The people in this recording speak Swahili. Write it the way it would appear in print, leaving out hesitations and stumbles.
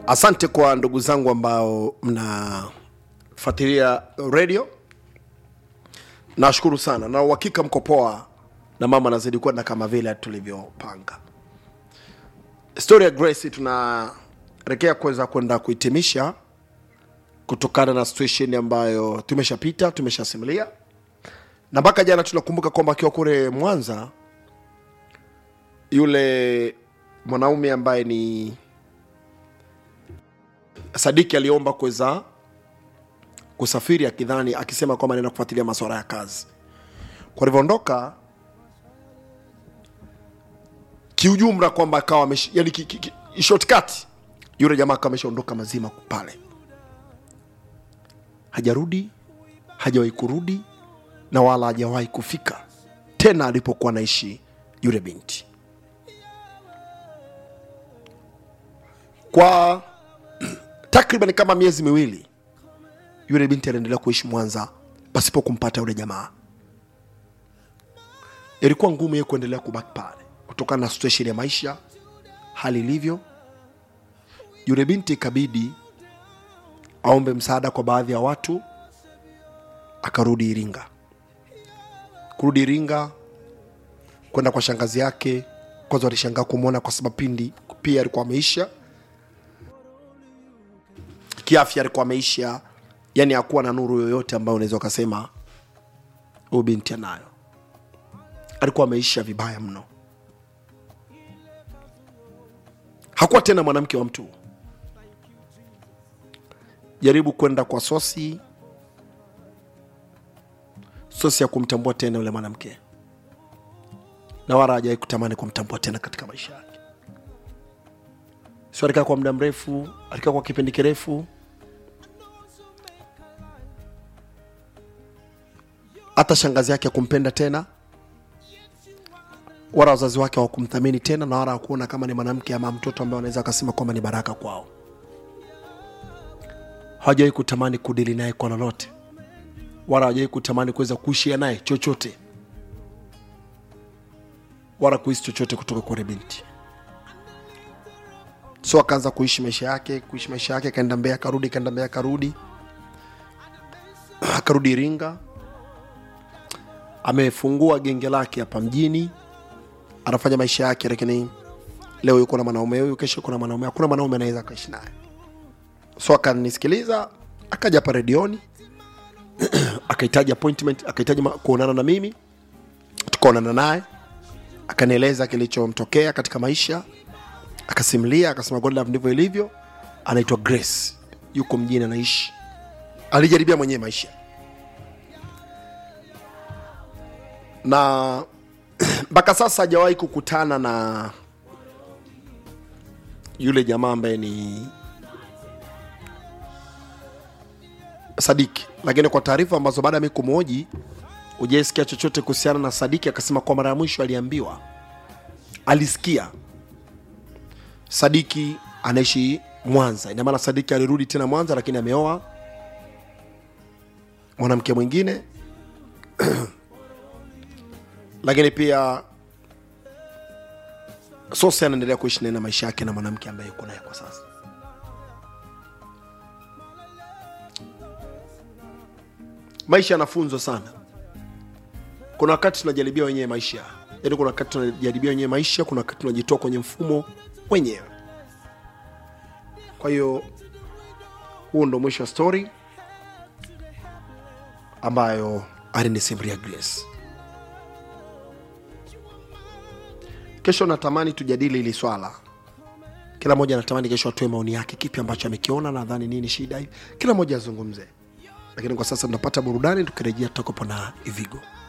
Asante kwa ndugu zangu ambao mnafuatilia radio. Nashukuru sana na uhakika mko poa na mama anazidi kwenda kama vile tulivyopanga. Story ya Grace tunaelekea kuweza kwenda kuhitimisha kutokana na situation ambayo tumeshapita, tumeshasimulia. Na mpaka jana tunakumbuka kwamba akiwa kule Mwanza yule mwanaume ambaye ni Sadiki aliomba kuweza kusafiri akidhani akisema kwamba anaenda kufuatilia masuala ya kazi. Kwa hivyo ondoka kiujumla kwamba akawa yani shortcut yule jamaa kama ameshaondoka mazima pale. Hajarudi, hajawahi kurudi na wala hajawahi kufika tena alipokuwa naishi yule binti. Kwa takriban kama miezi miwili yule binti aliendelea kuishi Mwanza pasipo kumpata yule jamaa. Ilikuwa ngumu yeye kuendelea kubaki pale kutokana na situation ya maisha hali ilivyo. Yule binti ikabidi aombe msaada kwa baadhi ya watu, akarudi Iringa. Kurudi Iringa kwenda kwa shangazi yake, kwanza alishangaa kumuona kwa sababu pindi pia alikuwa ameisha kiafya, alikuwa ameisha, yani hakuwa na nuru yoyote ambayo unaweza kusema huyu binti anayo. Alikuwa ameisha vibaya mno, hakuwa tena mwanamke wa mtu. Jaribu kwenda kwa sosi ya kumtambua tena yule mwanamke, na wala hajawahi kutamani kumtambua tena katika maisha yake. Sio alikaa kwa muda mrefu, alikaa kwa kipindi kirefu, hata shangazi yake kumpenda tena, wala wazazi wake hawakumthamini tena, na wala hakuona kama ni mwanamke ama mtoto ambaye anaweza kusema kwamba ni baraka kwao. Hajawahi kutamani kudili naye kwa lolote, wala hajawahi kutamani kuweza kuishi naye chochote, wala kuishi chochote kutoka kwa binti. So akaanza kuishi maisha yake, kaenda Mbeya karudi, akarudi Iringa. Amefungua genge lake hapa mjini, anafanya maisha yake, lakini leo yuko na mwanaume huyu, kesho kuna mwanaume, hakuna mwanaume anaweza kuishi naye. So akanisikiliza, akaja hapa redioni, akahitaji appointment, akahitaji kuonana na mimi, tukaonana naye, akanieleza kilichomtokea katika maisha, akasimulia, akasema God love ndivyo ilivyo. Anaitwa Grace, yuko mjini anaishi, alijaribia mwenyewe maisha. Na mpaka sasa hajawahi kukutana na yule jamaa ambaye ni Sadiki. Lakini kwa taarifa ambazo baada ya mimi kumhoji, hujasikia chochote kuhusiana na Sadiki. Akasema kwa mara ya mwisho aliambiwa, alisikia Sadiki anaishi Mwanza. Ina maana Sadiki alirudi tena Mwanza, lakini ameoa mwanamke mwingine. Lakini pia Sosa anaendelea kuishi na maisha yake na mwanamke ambaye yuko naye kwa sasa. Maisha yanafunzo sana. Kuna wakati tunajaribia wenyewe maisha. Yaani kuna wakati tunajaribia wenyewe maisha, kuna wakati tunajitoa kwenye mfumo wenyewe. Kwa hiyo huo ndo mwisho wa story ambayo alinisimulia Grace. Kesho natamani tujadili hili swala. Kila mmoja anatamani kesho atoe maoni yake, kipi ambacho amekiona, nadhani nini shida hivi. Kila mmoja azungumze. Lakini kwa sasa tunapata burudani, tukirejea tutakopo na Ivigo.